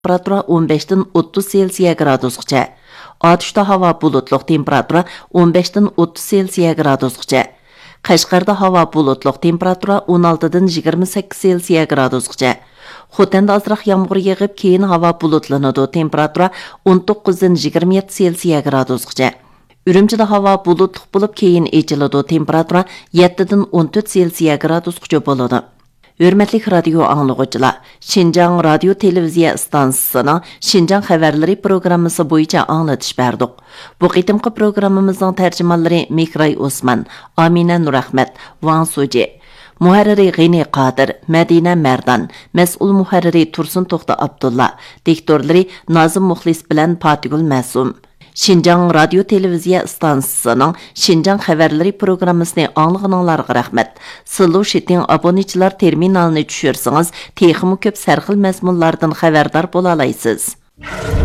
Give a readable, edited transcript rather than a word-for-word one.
temperatura 15-dan 30 Selsiya gradusgacha. Atışda hava bulutluq, temperatura 15-dan 30 Selsiya gradusgacha. Qashqarda hava bulutluq, temperatura 16-dan 28 Selsiya gradusgacha. Xotanda azroq yağmur yağıb, keyin hava bulutlanadi, temperatura 19-dan 27 Selsiya gradusgacha. Ürümchida hava bulutluq bo'lib, keyin echiladi, temperatura 7-dan 14 Selsiya gradusgacha bo'ladi. Hürmetli radio anlıqçılar, Şinjan Radio Televiziya stansiyasının Şinjan xəbərləri proqramısı boyunca anlatış berdik. Bu qitimqi proqramımızın tərcümanları Mikray Osman, Amina Nurahmet, Van Suci, Muharriri G'ini Qadir, Madina Merdan, Mas'ul muharriri Tursun To'xta Abdulla, diktorları Nazım Muxlis bilan Patigul Masum. Şinjan Radio Televiziya stansiyasının Şinjan xəbərləri proqramısını anlığınlarga rəhmət. Sılu şitin aboneçilar terminalını düşürsünüz, texmi köp sərxil məzmunlardan xəbərdar bola alaysınız.